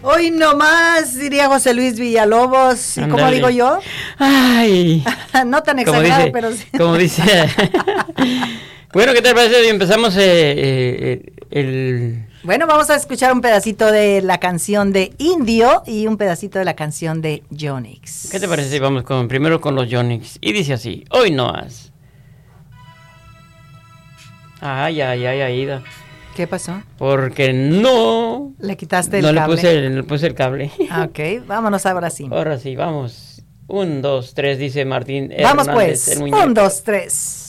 Hoy nomás, diría José Luis Villalobos. ¿Y cómo digo yo? Ay. No tan exagerado, pero sí. Como dice. Bueno, ¿qué te parece? Hoy empezamos Bueno, vamos a escuchar un pedacito de la canción de Indio y un pedacito de la canción de Yonix. ¿Qué te parece si vamos primero con los Yonix? Y dice así, hoy no has. Ay, Aida. ¿Qué pasó? Porque no... Le quitaste el cable. No le puse el cable. Ok, vámonos ahora sí. Ahora sí, vamos. 1, 2, 3, dice Martín Vamos Hernández, pues, 1, 2, 3.